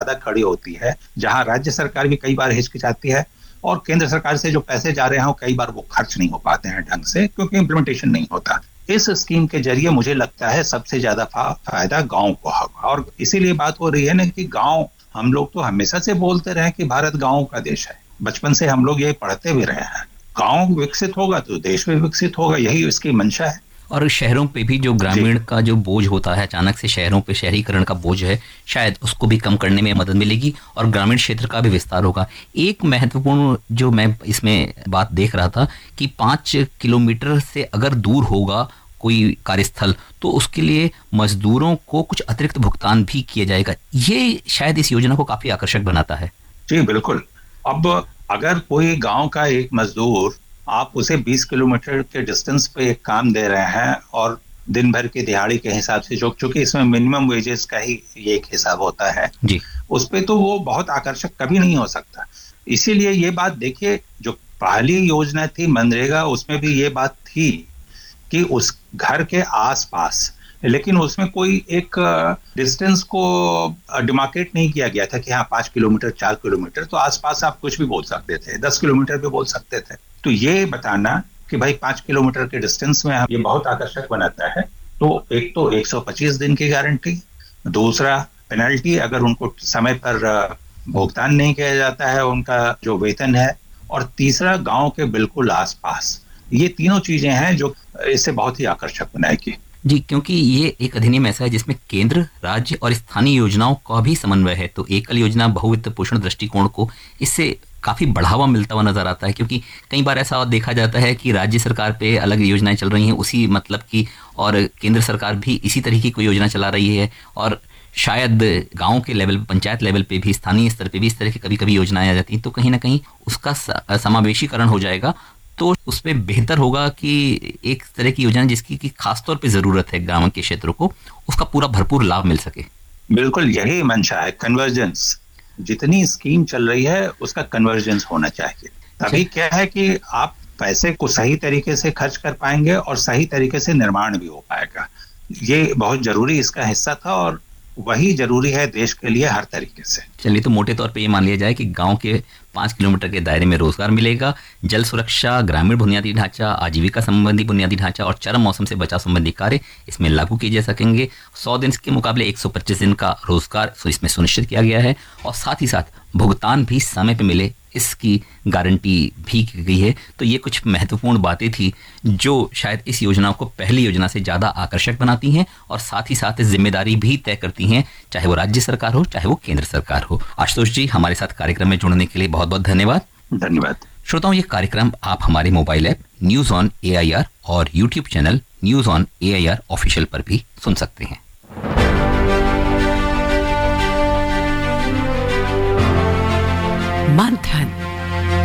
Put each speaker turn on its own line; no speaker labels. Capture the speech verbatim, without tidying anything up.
ज्यादा खड़ी होती है, जहां राज्य सरकार भी कई बार हिचकिचाती है और केंद्र सरकार से जो पैसे जा रहे हैं कई बार वो खर्च नहीं हो पाते हैं ढंग से, क्योंकि इम्प्लीमेंटेशन नहीं होता। इस स्कीम के जरिए मुझे लगता है सबसे ज्यादा फायदा गांव को होगा, और इसीलिए बात हो रही है ना कि गांव, हम लोग तो हमेशा से बोलते रहे कि भारत गांव का देश है, बचपन से हम लोग ये पढ़ते भी रहे हैं। गांव विकसित होगा तो देश भी विकसित होगा, यही इसकी मंशा है।
और शहरों पे भी जो ग्रामीण का जो बोझ होता है, अचानक से शहरों पे शहरीकरण का बोझ है, शायद उसको भी कम करने में मदद मिलेगी और ग्रामीण क्षेत्र का भी विस्तार होगा। एक महत्वपूर्ण जो मैं इसमें बात देख रहा था कि पाँच किलोमीटर से अगर दूर होगा कोई कार्यस्थल तो उसके लिए मजदूरों को कुछ अतिरिक्त भुगतान भी किया जाएगा। ये शायद इस योजना को काफी आकर्षक बनाता है।
जी बिल्कुल। अब अगर कोई गांव का एक मजदूर, आप उसे बीस किलोमीटर के डिस्टेंस पे एक काम दे रहे हैं और दिन भर की दिहाड़ी के हिसाब से, जो चूंकि इसमें मिनिमम वेजेस का ही ये एक हिसाब होता है
जी,
उस पे तो वो बहुत आकर्षक कभी नहीं हो सकता। इसीलिए ये बात देखिए, जो पहली योजना थी मनरेगा, उसमें भी ये बात थी कि उस घर के आसपास, लेकिन उसमें कोई एक डिस्टेंस को डिमार्केट नहीं किया गया था कि हाँ पांच किलोमीटर चार किलोमीटर, तो आसपास आप कुछ भी बोल सकते थे, दस किलोमीटर भी बोल सकते थे। तो ये बताना कि भाई पांच किलोमीटर के डिस्टेंस में ये बहुत आकर्षक बनाता है। तो एक तो एक सौ पच्चीस दिन की गारंटी, दूसरा पेनल्टी अगर उनको समय पर भुगतान नहीं किया जाता है उनका जो वेतन है, और तीसरा गांव के बिल्कुल आसपास। ये तीनों चीजें हैं जो इसे बहुत ही आकर्षक बनाएगी।
जी, क्योंकि ये एक अधिनियम ऐसा है जिसमें केंद्र, राज्य और स्थानीय योजनाओं का भी समन्वय है। तो एकल योजना बहुविध पोषण दृष्टिकोण को इससे काफी बढ़ावा मिलता हुआ नजर आता है, क्योंकि कई बार ऐसा देखा जाता है कि राज्य सरकार पे अलग योजनाएं चल रही हैं उसी मतलब की, और केंद्र सरकार भी इसी तरह की कोई योजना चला रही है, और शायद गांव के लेवल, पंचायत लेवल पे भी, स्थानीय स्तर पे भी इस तरह की कभी कभी योजनाएं आ जाती हैं। तो कहीं ना कहीं उसका समावेशीकरण हो जाएगा तो उसमें बेहतर होगा कि एक तरह की योजना जिसकी की खासतौर पे जरूरत है ग्रामीण के क्षेत्रों को, उसका पूरा भरपूर लाभ मिल सके।
बिल्कुल यही मंशा है, कन्वर्जेंस। जितनी स्कीम चल रही है उसका कन्वर्जेंस होना चाहिए, तभी क्या है कि आप पैसे को सही तरीके से खर्च कर पाएंगे और सही तरीके से निर्माण भी हो पाएगा। ये बहुत जरूरी इसका हिस्सा था और वही जरूरी है देश के लिए हर तरीके से।
चलिए, तो मोटे तौर पे ये मान लिया जाए कि गांव के पाँच किलोमीटर के दायरे में रोजगार मिलेगा, जल सुरक्षा, ग्रामीण बुनियादी ढांचा, आजीविका संबंधी बुनियादी ढांचा और चरम मौसम से बचाव संबंधी कार्य इसमें लागू किए जा सकेंगे। सौ दिन के मुकाबले एक सौ पच्चीस दिन का रोजगार इसमें सुनिश्चित किया गया है, और साथ ही साथ भुगतान भी समय पर मिले इसकी गारंटी भी की गई है। तो ये कुछ महत्वपूर्ण बातें थी जो शायद इस योजना को पहली योजना से ज़्यादा आकर्षक बनाती हैं, और साथ ही साथ जिम्मेदारी भी तय करती हैं, चाहे वो राज्य सरकार हो चाहे वो केंद्र सरकार हो। आशुतोष जी, हमारे साथ कार्यक्रम में जुड़ने के लिए बहुत बहुत धन्यवाद।
धन्यवाद।
श्रोताओं, ये कार्यक्रम आप हमारे mobile app news on A I R और YouTube channel news on A I R official पर भी सुन सकते हैं।